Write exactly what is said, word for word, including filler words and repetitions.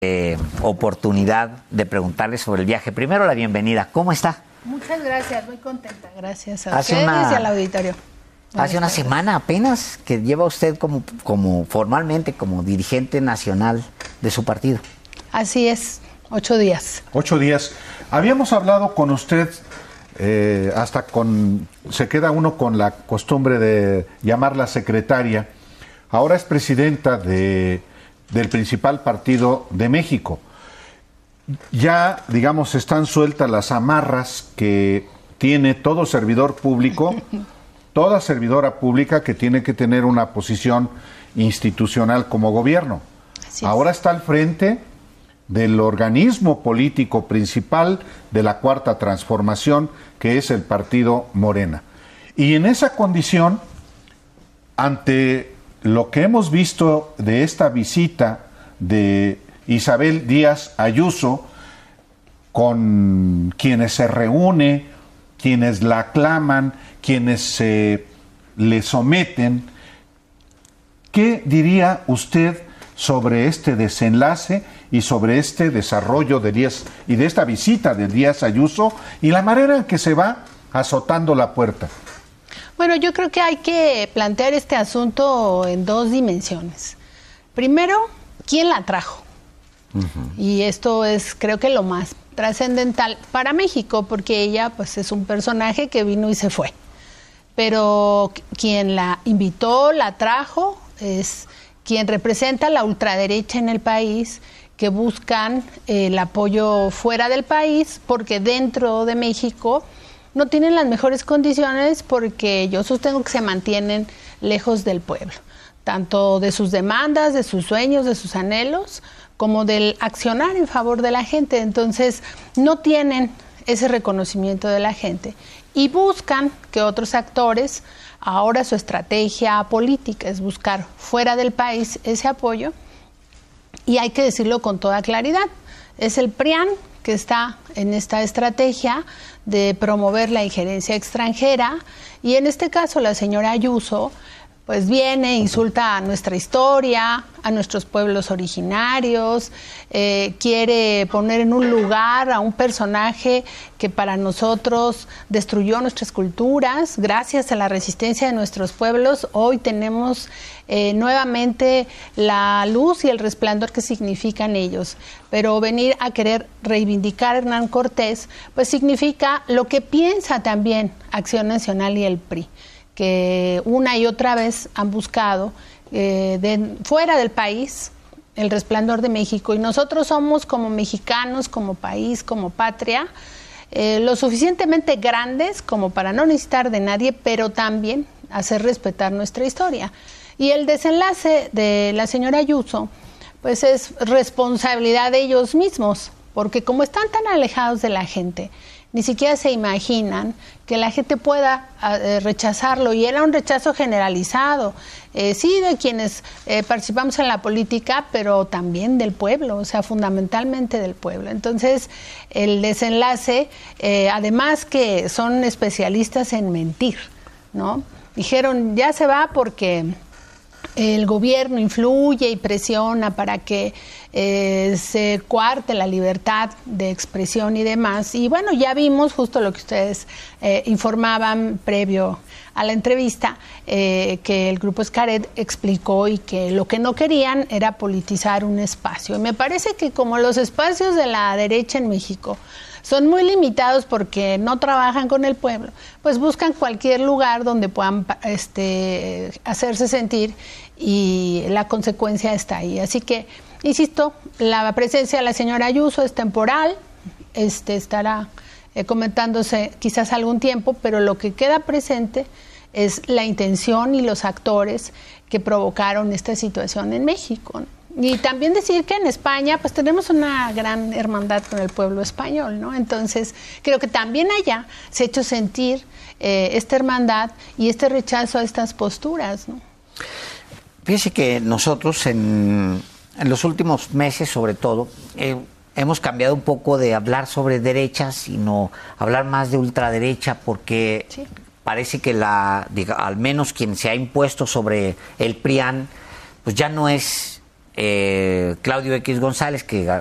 Eh, oportunidad de preguntarle sobre el viaje. Primero, la bienvenida. ¿Cómo está? Muchas gracias, muy contenta. Gracias a hace ustedes una, y al auditorio. Buenas hace una tardes. semana apenas que lleva usted como, como formalmente como dirigente nacional de su partido. Así es, ocho días. Ocho días. Habíamos hablado con usted, eh, hasta con, se queda uno con la costumbre de llamarla secretaria. Ahora es presidenta de del principal partido de México. Ya, digamos, están sueltas las amarras que tiene todo servidor público, toda servidora pública que tiene que tener una posición institucional como gobierno. Ahora está al frente del organismo político principal de la Cuarta Transformación, que es el partido Morena. Y en esa condición, ante lo que hemos visto de esta visita de Isabel Díaz Ayuso, con quienes se reúne, quienes la aclaman, quienes se le someten, ¿qué diría usted sobre este desenlace y sobre este desarrollo de Díaz y de esta visita de Díaz Ayuso y la manera en que se va azotando la puerta? Bueno, yo creo que hay que plantear este asunto en dos dimensiones. Primero, ¿quién la trajo? Uh-huh. Y esto es, creo que lo más trascendental para México, porque ella, pues, es un personaje que vino y se fue. Pero quien la invitó, la trajo, es quien representa la ultraderecha en el país, que buscan eh, el apoyo fuera del país, porque dentro de México no tienen las mejores condiciones, porque yo sostengo que se mantienen lejos del pueblo, tanto de sus demandas, de sus sueños, de sus anhelos, como del accionar en favor de la gente. Entonces, no tienen ese reconocimiento de la gente y buscan que otros actores, ahora su estrategia política es buscar fuera del país ese apoyo, y hay que decirlo con toda claridad, es el PRIAN que está en esta estrategia de promover la injerencia extranjera, y en este caso la señora Ayuso pues viene, insulta a nuestra historia, a nuestros pueblos originarios, eh, quiere poner en un lugar a un personaje que para nosotros destruyó nuestras culturas. Gracias a la resistencia de nuestros pueblos, hoy tenemos eh, nuevamente la luz y el resplandor que significan ellos. Pero venir a querer reivindicar a Hernán Cortés, pues significa lo que piensa también Acción Nacional y el P R I, que una y otra vez han buscado eh, de, fuera del país el resplandor de México, y nosotros somos como mexicanos, como país, como patria, eh, lo suficientemente grandes como para no necesitar de nadie, pero también hacer respetar nuestra historia. Y el desenlace de la señora Ayuso pues es responsabilidad de ellos mismos, porque como están tan alejados de la gente, ni siquiera se imaginan que la gente pueda eh, rechazarlo, y era un rechazo generalizado, eh, sí, de quienes eh, participamos en la política, pero también del pueblo, o sea, fundamentalmente del pueblo. Entonces, el desenlace, eh, además que son especialistas en mentir, ¿no? Dijeron, ya se va porque el gobierno influye y presiona para que eh, se coarte la libertad de expresión y demás. Y bueno, ya vimos justo lo que ustedes eh, informaban previo a la entrevista, eh, que el Grupo Xcaret explicó, y que lo que no querían era politizar un espacio. Y me parece que como los espacios de la derecha en México son muy limitados porque no trabajan con el pueblo, pues buscan cualquier lugar donde puedan este, hacerse sentir, y la consecuencia está ahí. Así que, insisto, la presencia de la señora Ayuso es temporal, este, estará eh, comentándose quizás algún tiempo, pero lo que queda presente es la intención y los actores que provocaron esta situación en México, ¿no? Y también decir que en España pues tenemos una gran hermandad con el pueblo español, ¿no? Entonces creo que también allá se ha hecho sentir eh, esta hermandad y este rechazo a estas posturas, ¿no? Fíjese que nosotros en, en los últimos meses, sobre todo, eh, hemos cambiado un poco de hablar sobre derecha, sino hablar más de ultraderecha, porque sí, parece que la, diga, al menos quien se ha impuesto sobre el PRIAN, pues ya no es eh, Claudio X González, que